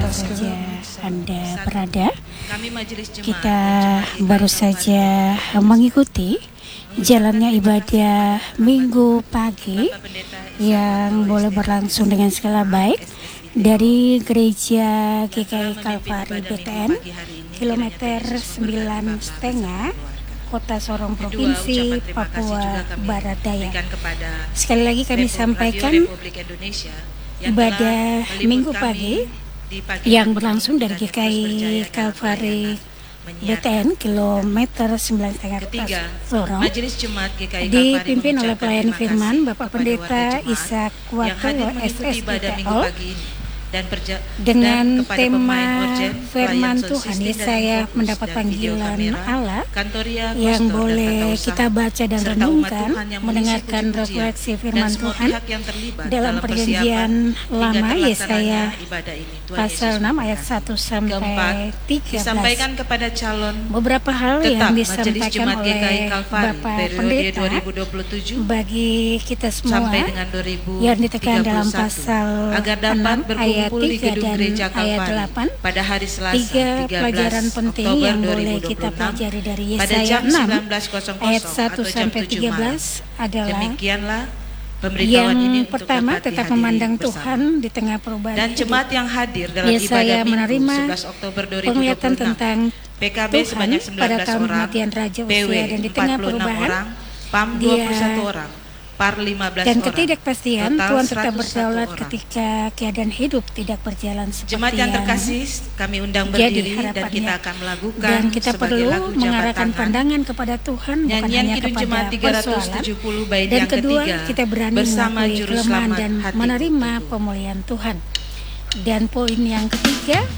saja Anda berada. Kita baru saja mengikuti jalannya ibadah Minggu pagi yang boleh berlangsung dengan segala baik dari Gereja GKI Kalvari BTN, kilometer 9,5, Kota Sorong, Provinsi Papua Barat Daya. Sekali lagi kami sampaikan ibadah Minggu pagi yang berlangsung dari GKI Kalvari BTN kilometer 9,5 Kota Sorong dipimpin oleh pelayan firman Bapak Pendeta Ishak Wato SSPTO dengan tema firman Tuhan. Saya mendapat panggilan Allah yang boleh kita baca dan renungkan, mendengarkan refleksi firman Tuhan dalam Perjanjian Lama Yesaya pasal 6 ayat 1 sampai 13. Disampaikan kepada calon beberapa hal yang disampaikan oleh Bapak Pendeta 2027 bagi kita semua sampai dengan 2031 yang ditekan dalam pasal agar dapat 6 ayat berkumpul di 3 gedung dan gereja ayat Kalvari 8. pada hari Selasa 3 pelajaran 13 penting Oktober yang boleh 2026 kita pelajari dari pada Yesaya jam 6 ayat 1 atau jam sampai 7 malam. 13 adalah Demikianlah pemberitahuan ini yang untuk pertama, dapat tetap dihadiri memandang bersama. Tuhan di tengah perubahan Dan hidup. jemaat yang hadir dalam Yesaya ibadah menerima Minggu 11 Oktober penglihatan 2026 tentang PKB Tuhan sebanyak pada 19 tahun orang, kematian Raja PW Usia, dan di tengah 46 perubahan orang, PAM dia 21 orang, PAR 15 dan orang, ketidakpastian total Tuhan tetap 101 berdaulat orang. ketika keadaan hidup tidak berjalan seperti Jemaat yang yang terkasih, kami undang jadi berdiri dan harapannya. kita akan melakukan Dan kita sebagai perlu lagu jabat mengarahkan tangan pandangan kepada Tuhan, bukan nyanyian hanya Kidung kepada Jemaat persoalan. 370 bait Dan yang kedua, ketiga kita berani bersama mengakui Juru kelemahan Selamat dan Hatiku menerima Teguh. pemulihan Tuhan. Dan poin yang ketiga,